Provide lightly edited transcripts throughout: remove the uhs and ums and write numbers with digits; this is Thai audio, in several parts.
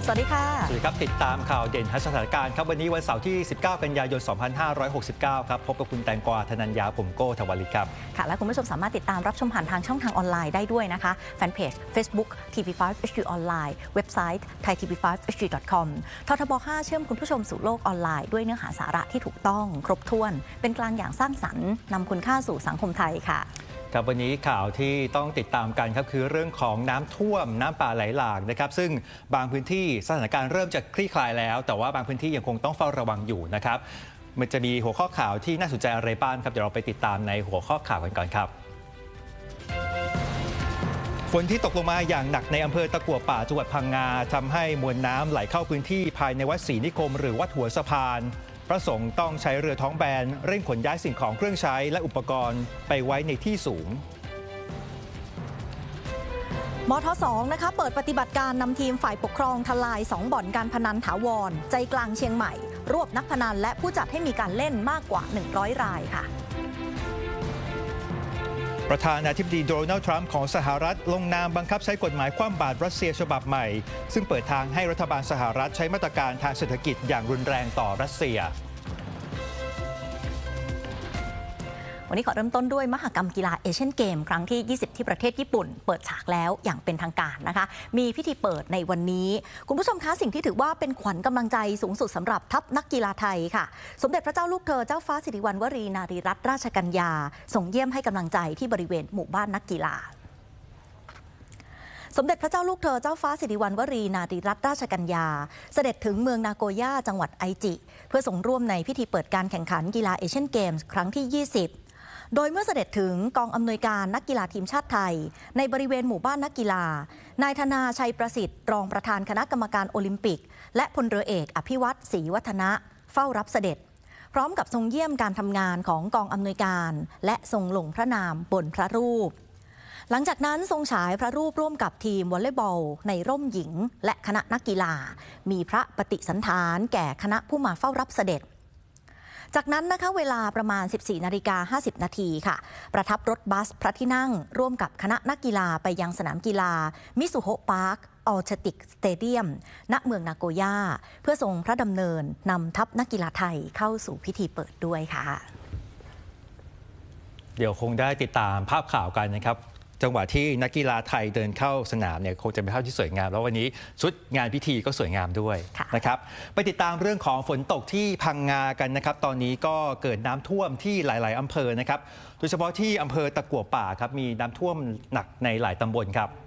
สวัสดีค่ะสวัสดีครับติดตามข่าวเด่นสถานการณ์ครับวันนี้วันเสาร์ที่ 19 กันยายน 2569 ครับพบกับคุณแตงกวาธนัญญาผมโก้ทวลิตครับค่ะและคุณผู้ชมสามารถติดตามรับชมผ่านทางช่องทางออนไลน์ได้ด้วยนะคะแฟนเพจ Facebook TV5HD ออนไลน์เว็บไซต์ thaitv5hd.com ททบ 5 เชื่อมคุณผู้ชมสู่โลกออนไลน์ด้วยเนื้อหาสาระที่ถูกต้องครบถ้วนเป็นกลางอย่างสร้างสรรค์นำคุณค่าสู่สังคมไทยค่ะครับวันนี้ข่าวที่ต้องติดตามกันครับคือเรื่องของน้ำท่วมน้ำป่าไหลหลากนะครับซึ่งบางพื้นที่สถานการณ์เริ่มจะคลี่คลายแล้วแต่ว่าบางพื้นที่ยังคงต้องเฝ้าระวังอยู่นะครับมันจะมีหัวข้อข่าวที่น่าสนใจอะไรบ้างครับเดี๋ยวเราไปติดตามในหัวข้อข่าวกันก่อนครับฝนที่ตกลงมาอย่างหนักในอำเภอตะกั่วป่าจังหวัดพังงาทำให้มวลน้ำไหลเข้าพื้นที่ภายในวัดศรีนิคมหรือวัดหัวสะพานพระสงฆ์ต้องใช้เรือท้องแบนเร่งขนย้ายสิ่งของเครื่องใช้และอุปกรณ์ไปไว้ในที่สูงมท2นะคะเปิดปฏิบัติการนำทีมฝ่ายปกครองทลาย2บ่อนการพนันถาวรใจกลางเชียงใหม่รวบนักพนันและผู้จัดให้มีการเล่นมากกว่า100รายค่ะประธานาธิบดีโดนัลด์ทรัมป์ของสหรัฐลงนามบังคับใช้กฎหมายคว่ำบาตรรัสเซียฉบับใหม่ซึ่งเปิดทางให้รัฐบาลสหรัฐใช้มาตรการทางเศรษฐกิจอย่างรุนแรงต่อรัสเซียวันนี้ขอเริ่มต้นด้วยมหกรรมกีฬาเอเชียนเกมครั้งที่ 20 ที่ประเทศญี่ปุ่นเปิดฉากแล้วอย่างเป็นทางการนะคะมีพิธีเปิดในวันนี้คุณผู้ชมคะสิ่งที่ถือว่าเป็นขวัญกำลังใจสูงสุดสำหรับทัพนักกีฬาไทยค่ะสมเด็จพระเจ้าลูกเธอเจ้าฟ้าสิริวัณวรีนารีรัตนราชกัญญาส่งเยี่ยมให้กำลังใจที่บริเวณหมู่บ้านนักกีฬาสมเด็จพระเจ้าลูกเธอเจ้าฟ้าสิริวัณวรีนารีรัตนราชกัญญาเสด็จถึงเมืองนาโกย่าจังหวัดไอจิเพื่อส่งร่วมในพิธีเปิดการแข่งขันกีฬาเอเชียนเกมส์ครั้งที่ 20โดยเมื่อเสด็จถึงกองอำนวยการนักกีฬาทีมชาติไทยในบริเวณหมู่บ้านนักกีฬานายธนาชัยประสิทธิ์รองประธานคณะกรรมการโอลิมปิกและพลเรือเอกอภิวัตรศรีวัฒนะเฝ้ารับเสด็จพร้อมกับทรงเยี่ยมการทำงานของกองอำนวยการและทรงลงพระนามบนพระรูปหลังจากนั้นทรงฉายพระรูปร่วมกับทีมวอลเลย์บอลในร่มหญิงและคณะนักกีฬามีพระปฏิสันถานแก่คณะผู้มาเฝ้ารับเสด็จจากนั้นนะคะเวลาประมาณ 14:50 นาทีค่ะประทับรถบัสพระที่นั่งร่วมกับคณะนักกีฬาไปยังสนามกีฬามิซุโฮะพาร์คออลติกสเตเดียมณเมืองนาโกย่าเพื่อทรงพระดำเนินนำทัพนักกีฬาไทยเข้าสู่พิธีเปิดด้วยค่ะเดี๋ยวคงได้ติดตามภาพข่าวกันนะครับจังหวะที่นักกีฬาไทยเดินเข้าสนามเนี่ยคงจะเป็นภาพที่สวยงามแล้ววันนี้ชุดงานพิธีก็สวยงามด้วยนะครับไปติดตามเรื่องของฝนตกที่พังงากันนะครับตอนนี้ก็เกิดน้ำท่วมที่หลายๆอำเภอนะครับโดยเฉพาะที่อำเภอตะกั่วป่าครับมีน้ำท่วมหนักในหลายตำบลครับ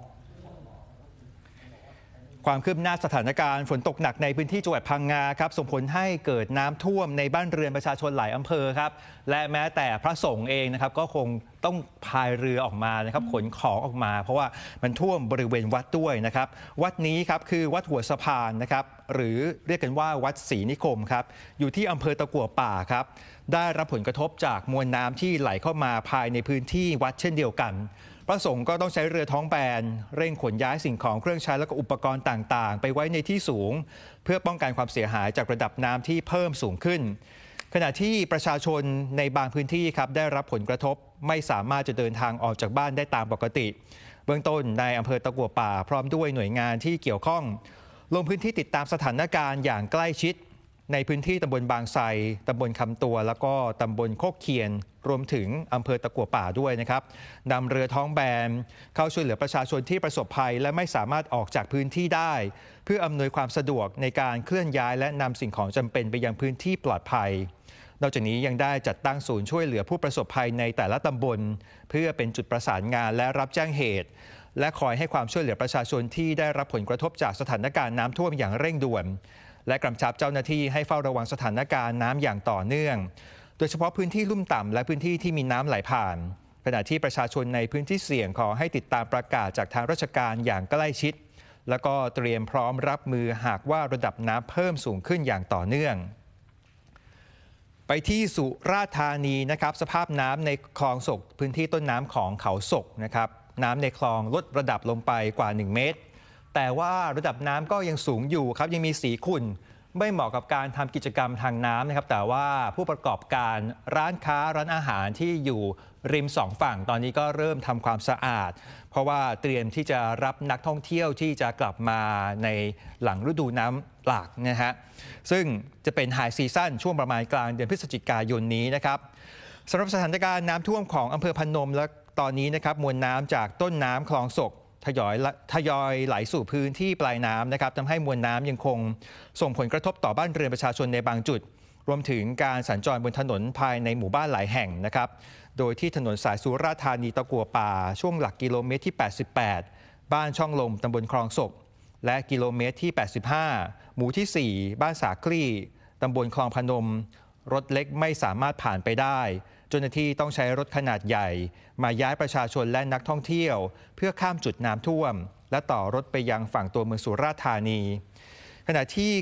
ความคืบหน้าสถานการณ์ฝนตกหนักในพื้นที่จังหวัดพังงาครับส่งผลให้เกิดน้ำท่วมในบ้านเรือนประชาชนหลายอำเภอครับและแม้แต่พระสงฆ์เองนะครับก็คงต้องพายเรือออกมานะครับขนของออกมาเพราะว่ามันท่วมบริเวณวัดด้วยนะครับวัดนี้ครับคือวัดหัวสะพานนะครับหรือเรียกกันว่าวัดศรีนิคมครับอยู่ที่อำเภอตะกั่วป่าครับได้รับผลกระทบจากมวลน้ำที่ไหลเข้ามาภายในพื้นที่วัดเช่นเดียวกันพระสงฆ์ก็ต้องใช้เรือท้องแบนเร่งขนย้ายสิ่งของเครื่องใช้และก็อุปกรณ์ต่างๆไปไว้ในที่สูงเพื่อป้องกันความเสียหายจากระดับน้ำที่เพิ่มสูงขึ้นขณะที่ประชาชนในบางพื้นที่ครับได้รับผลกระทบไม่สามารถจะเดินทางออกจากบ้านได้ตามปกติเบื้องต้นในอำเภอตะกั่วป่าพร้อมด้วยหน่วยงานที่เกี่ยวข้องลงพื้นที่ติดตามสถานการณ์อย่างใกล้ชิดในพื้นที่ตำบลบางไทรตำบลคำตัวแล้วก็ตำบลโคกเคียนรวมถึงอำเภอตะกั่วป่าด้วยนะครับนำเรือท้องแบนเข้าช่วยเหลือประชาชนที่ประสบภัยและไม่สามารถออกจากพื้นที่ได้เพื่ออำนวยความสะดวกในการเคลื่อนย้ายและนำสิ่งของจำเป็นไปยังพื้นที่ปลอดภัยนอกจากนี้ยังได้จัดตั้งศูนย์ช่วยเหลือผู้ประสบภัยในแต่ละตำบลเพื่อเป็นจุดประสานงานและรับแจ้งเหตุและคอยให้ความช่วยเหลือประชาชนที่ได้รับผลกระทบจากสถานการณ์น้ำท่วมอย่างเร่งด่วนและกำชับเจ้าหน้าที่ให้เฝ้าระวังสถานการณ์น้ำอย่างต่อเนื่องโดยเฉพาะพื้นที่ลุ่มต่ำและพื้นที่ที่มีน้ำไหลผ่านขณะที่ประชาชนในพื้นที่เสี่ยงขอให้ติดตามประกาศจากทางราชการอย่างใกล้ชิดแล้วก็เตรียมพร้อมรับมือหากว่าระดับน้ำเพิ่มสูงขึ้นอย่างต่อเนื่องไปที่สุราษฎร์ธานีนะครับสภาพน้ำในคลองศกพื้นที่ต้นน้ำของเขาศกนะครับน้ำในคลองลดระดับลงไปกว่า1 เมตรแต่ว่าระดับน้ำก็ยังสูงอยู่ครับยังมีสีขุ่นไม่เหมาะกับการทำกิจกรรมทางน้ำนะครับแต่ว่าผู้ประกอบการร้านค้าร้านอาหารที่อยู่ริมสองฝั่งตอนนี้ก็เริ่มทำความสะอาดเพราะว่าเตรียมที่จะรับนักท่องเที่ยวที่จะกลับมาในหลังฤดูน้ำหลากนะฮะซึ่งจะเป็นไฮซีซั่นช่วงประมาณกลางเดือนพฤศจิกายนนี้นะครับสำหรับสถานการณ์น้ำท่วมของอำเภอพนมและตอนนี้นะครับมวลน้ำจากต้นน้ำคลองศกทยอยไหลสู่พื้นที่ปลายน้ำนะครับทำให้มวลน้ำยังคงส่งผลกระทบต่อบ้านเรือนประชาชนในบางจุดรวมถึงการสัญจรบนถนนภายในหมู่บ้านหลายแห่งนะครับโดยที่ถนนสายสุราษฎร์ธานีตะกั่วป่าช่วงหลักกิโลเมตรที่ 88 บ้านช่องลมตำบลคลองศกและกิโลเมตรที่ 85 หมู่ที่ 4 บ้านสาคลี่ตำบลคลองพนมรถเล็กไม่สามารถผ่านไปได้เจ้าหน้าที่ต้องใช้รถขนาดใหญ่มาย้ายประชาชนและนักท่องเที่ยวเพื่อข้ามจุดน้ำท่วมและต่อรถไปยังฝั่งตัวเมืองสุราษฎร์ธานีขณะที่